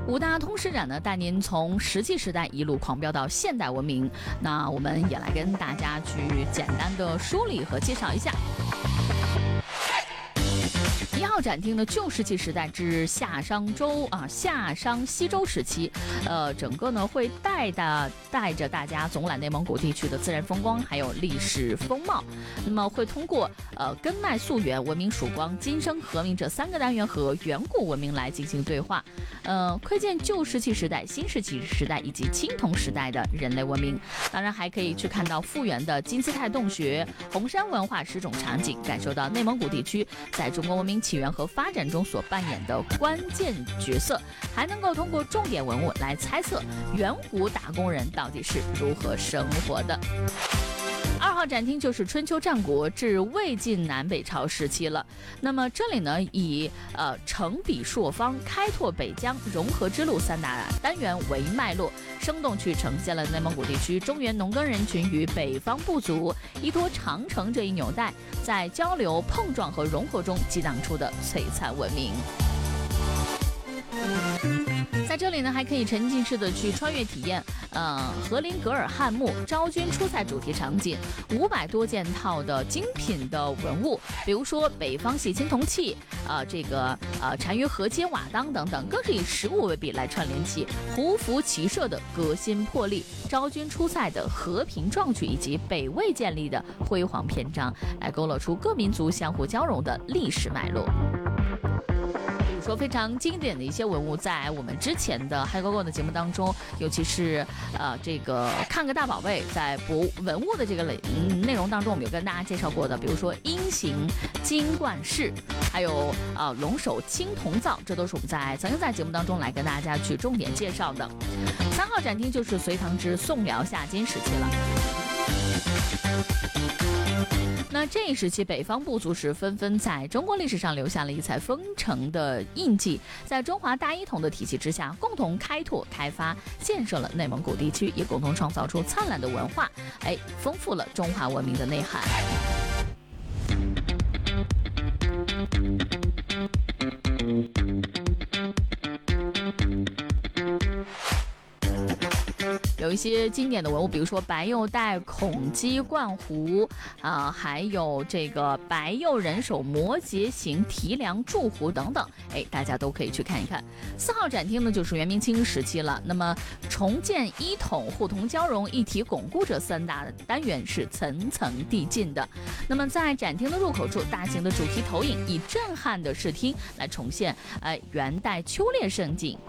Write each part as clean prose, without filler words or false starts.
五大通史展呢，带您从石器时代一路狂飙到现代文明。那我们也来跟大家去简单的梳理和介绍一下。1号展厅的旧石器时代至夏商西周时期，整个呢会带着大家总览内蒙古地区的自然风光，还有历史风貌。那么会通过根脉溯源、文明曙光、今生和鸣这3个单元和远古文明来进行对话，窥见旧石器时代、新石器时代以及青铜时代的人类文明。当然还可以去看到复原的金字塔洞穴、红山文化10种场景，感受到内蒙古地区在中国文明起源和发展中所扮演的关键角色，还能够通过重点文物来猜测远古打工人到底是如何生活的。2号展厅就是春秋战国至魏晋南北朝时期了。那么这里呢，以成比朔方、开拓北疆、融合之路3大单元为脉络，生动去呈现了内蒙古地区中原农耕人群与北方部族依托长城这一纽带，在交流、碰撞和融合中激荡出的璀璨文明。在这里呢，还可以沉浸式的去穿越体验，和林格尔汉墓、昭君出塞主题场景，500多件套的精品的文物，比如说北方洗青铜器，单于河街瓦当等等，更是以实物为笔来串联起胡服骑射的革新破例，昭君出塞的和平壮举，以及北魏建立的辉煌篇章，来勾勒出各民族相互交融的历史脉络。说非常经典的一些文物，在我们之前的嗨狗狗的节目当中，尤其是这个看个大宝贝，在文物的这个内容当中，我们有跟大家介绍过的，比如说鹰形金冠饰，还有龙首青铜灶，这都是我们曾经在节目当中来跟大家去重点介绍的。3号展厅就是隋唐至宋辽夏金时期了。那这一时期，北方部族是纷纷在中国历史上留下了异彩纷呈的印记，在中华大一统的体系之下，共同开拓、开发、建设了内蒙古地区，也共同创造出灿烂的文化，丰富了中华文明的内涵。有一些经典的文物，比如说白釉带孔鸡冠壶还有这个白釉人手摩羯形提梁柱壶等等，大家都可以去看一看。4号展厅呢，就是元明清时期了。那么重建一统、互同交融、一体巩固这3大单元是层层递进的。那么在展厅的入口处，大型的主题投影以震撼的视听来重现元代秋猎盛景。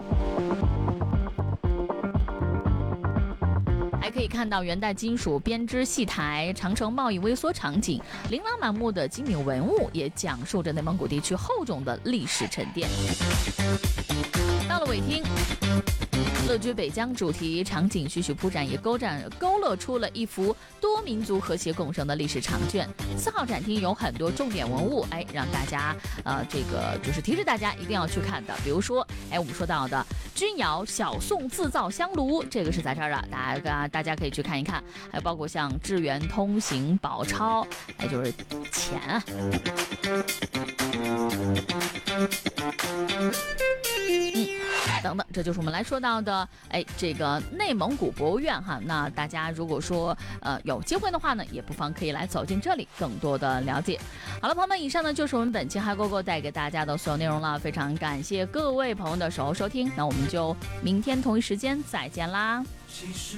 还可以看到元代金属编织戏台、长城贸易微缩场景，琳琅满目的精美文物也讲述着内蒙古地区厚重的历史沉淀。到了尾厅，乐居北疆主题场景徐徐铺展，也勾勒出了一幅多民族和谐共生的历史长卷。4号展厅有很多重点文物，让大家这个就是提示大家一定要去看的。比如说，我们说到的钧窑小宋自造香炉，这个是在这儿的，大家可以去看一看。还有包括像智源通行宝钞，就是钱啊。等等，这就是我们来说到的，这个内蒙古博物院哈。那大家如果说有机会的话呢，也不妨可以来走进这里，更多的了解。好了，朋友们，以上呢就是我们本期嗨狗狗带给大家的所有内容了，非常感谢各位朋友的守候收听，那我们就明天同一时间再见啦。其实